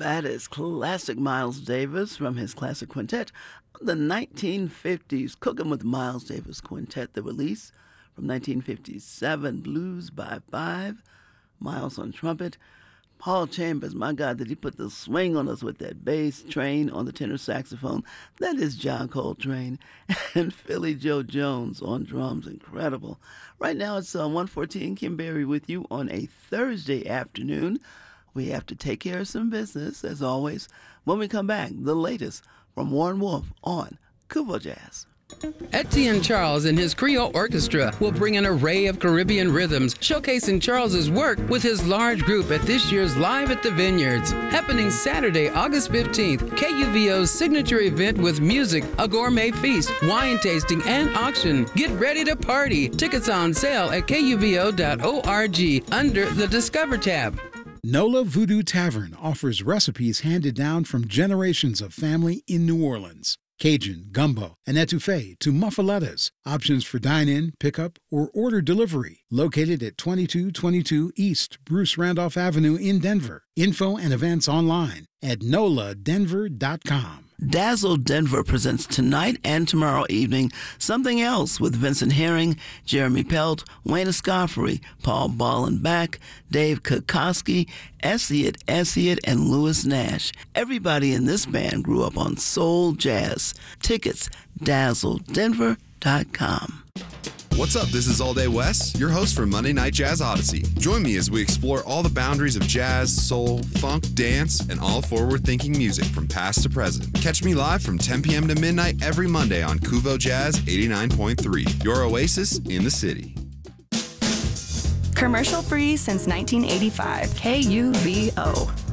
That is classic Miles Davis from his classic quintet of the 1950s. Cooking with Miles Davis Quintet, the release from 1957, Blues by Five. Miles on trumpet. Paul Chambers, my God, did he put the swing on us with that bass? Train on the tenor saxophone. That is John Coltrane. And Philly Joe Jones on drums. Incredible. Right now it's 1:14. Kim Berry with you on a Thursday afternoon. We have to take care of some business, as always. When we come back, the latest from Warren Wolf on Kuvo Jazz. Etienne Charles and his Creole Orchestra will bring an array of Caribbean rhythms, showcasing Charles's work with his large group at this year's Live at the Vineyards. Happening Saturday, August 15th, KUVO's signature event with music, a gourmet feast, wine tasting, and auction. Get ready to party. Tickets on sale at kuvo.org under the Discover tab. Nola Voodoo Tavern offers recipes handed down from generations of family in New Orleans. Cajun, gumbo, and etouffee to muffalettas. Options for dine-in, pickup, or order delivery. Located at 2222 East Bruce Randolph Avenue in Denver. Info and events online at noladenver.com. Dazzle Denver presents tonight and tomorrow evening Something Else with Vincent Herring, Jeremy Pelt, Wayne Escoffery, Paul Ballenbach, Dave Kukoski, Essiet, and Louis Nash. Everybody in this band grew up on soul jazz. Tickets, dazzledenver.com. What's up? This is All Day Wes, your host for Monday Night Jazz Odyssey. Join me as we explore all the boundaries of jazz, soul, funk, dance, and all forward-thinking music from past to present. Catch me live from 10 p.m. to midnight every Monday on Kuvo Jazz 89.3, your oasis in the city. Commercial-free since 1985. KUVO.